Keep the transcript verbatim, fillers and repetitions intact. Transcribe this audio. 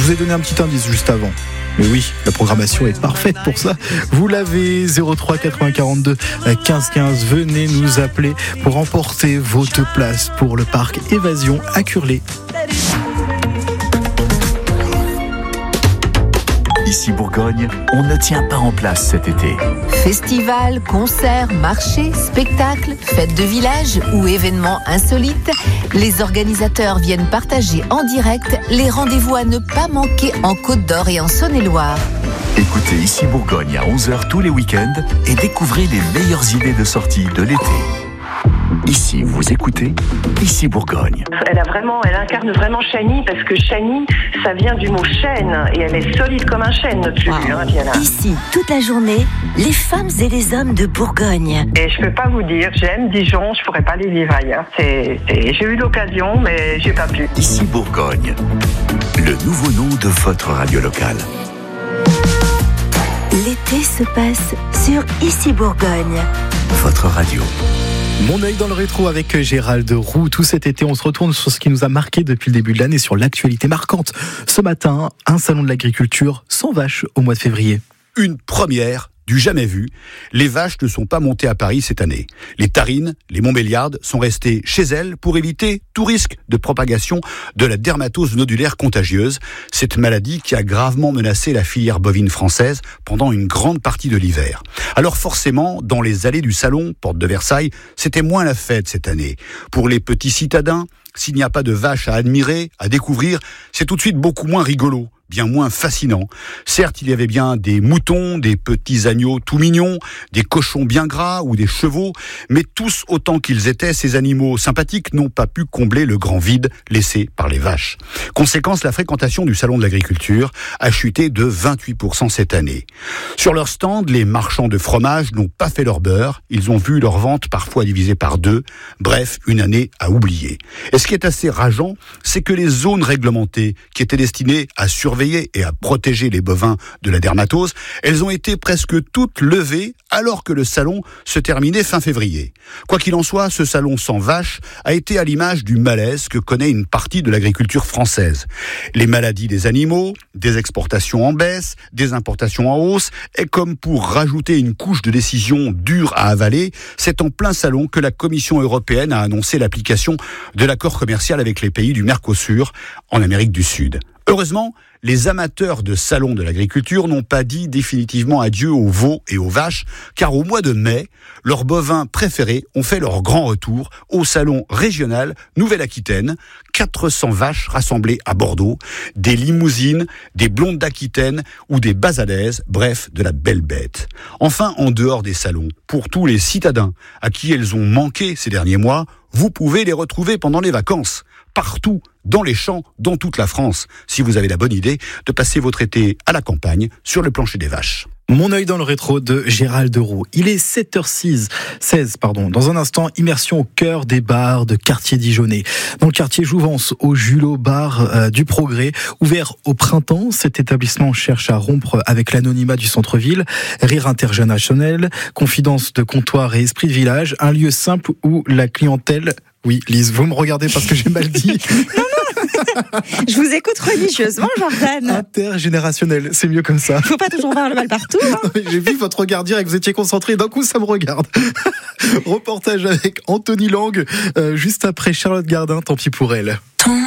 vous ai donné un petit indice juste avant. Mais oui, la programmation est parfaite pour ça. Vous l'avez, zéro trois quatre-vingts quarante-deux quinze quinze. Venez nous appeler pour remporter votre place pour le parc Évasion à Curlé. Ici Bourgogne, on ne tient pas en place cet été. Festivals, concerts, marchés, spectacles, fêtes de village ou événements insolites, les organisateurs viennent partager en direct les rendez-vous à ne pas manquer en Côte d'Or et en Saône-et-Loire. Écoutez Ici Bourgogne à onze heures tous les week-ends et découvrez les meilleures idées de sortie de l'été. Ici, vous écoutez Ici Bourgogne. Elle a vraiment, elle incarne vraiment Chani parce que Chani, ça vient du mot chêne et elle est solide comme un chêne, notre Lulu, wow. hein, Diana. Ici, toute la journée, les femmes et les hommes de Bourgogne. Et je peux pas vous dire, j'aime Dijon, je pourrais pas les vivre ailleurs. C'est, c'est, j'ai eu l'occasion, mais j'ai pas pu. Ici Bourgogne, le nouveau nom de votre radio locale. L'été se passe sur Ici Bourgogne. Votre radio. Mon œil dans le rétro avec Gérald Roux. Tout cet été, on se retourne sur ce qui nous a marqué depuis le début de l'année, sur l'actualité marquante. Ce matin, un salon de l'agriculture sans vaches au mois de février. Une première du jamais vu. Les vaches ne sont pas montées à Paris cette année. Les Tarines, les Montbéliardes sont restées chez elles pour éviter tout risque de propagation de la dermatose nodulaire contagieuse, cette maladie qui a gravement menacé la filière bovine française pendant une grande partie de l'hiver. Alors forcément, dans les allées du salon, porte de Versailles, c'était moins la fête cette année. Pour les petits citadins, s'il n'y a pas de vaches à admirer, à découvrir, c'est tout de suite beaucoup moins rigolo. Bien moins fascinant. Certes, il y avait bien des moutons, des petits agneaux tout mignons, des cochons bien gras ou des chevaux, mais tous autant qu'ils étaient, ces animaux sympathiques n'ont pas pu combler le grand vide laissé par les vaches. Conséquence, la fréquentation du salon de l'agriculture a chuté de vingt-huit pour cent cette année. Sur leur stand, les marchands de fromage n'ont pas fait leur beurre, ils ont vu leur vente parfois divisée par deux, bref, une année à oublier. Et ce qui est assez rageant, c'est que les zones réglementées, qui étaient destinées à surveiller et à protéger les bovins de la dermatose, elles ont été presque toutes levées alors que le salon se terminait fin février. Quoi qu'il en soit, ce salon sans vaches a été à l'image du malaise que connaît une partie de l'agriculture française. Les maladies des animaux, des exportations en baisse, des importations en hausse, et comme pour rajouter une couche de décisions dures à avaler, c'est en plein salon que la Commission européenne a annoncé l'application de l'accord commercial avec les pays du Mercosur en Amérique du Sud. Heureusement, les amateurs de salon de l'agriculture n'ont pas dit définitivement adieu aux veaux et aux vaches, car au mois de mai, leurs bovins préférés ont fait leur grand retour au salon régional Nouvelle-Aquitaine. quatre cents vaches rassemblées à Bordeaux, des limousines, des blondes d'Aquitaine ou des basadaises, bref, de la belle bête. Enfin, en dehors des salons, pour tous les citadins à qui elles ont manqué ces derniers mois, vous pouvez les retrouver pendant les vacances, partout, dans les champs, dans toute la France, si vous avez la bonne idée de passer votre été à la campagne, sur le plancher des vaches. Mon œil dans le rétro de Gérald Roux. Il est sept heures seize, pardon. Dans un instant, immersion au cœur des bars de quartier dijonnais. Dans le quartier Jouvence, au Julot Bar euh, du Progrès, ouvert au printemps, cet établissement cherche à rompre avec l'anonymat du centre-ville. Rire intergénérationnel, confidence de comptoir et esprit de village, un lieu simple où la clientèle... Oui, Lise, vous me regardez parce que j'ai mal dit. Non, non, je vous écoute religieusement, Jordan. Intergénérationnel, c'est mieux comme ça. Faut pas toujours voir le mal partout. Hein. Non, j'ai vu votre regard direct, vous étiez concentré, d'un coup ça me regarde. Reportage avec Anthony Lang, euh, juste après Charlotte Gardin, tant pis pour elle.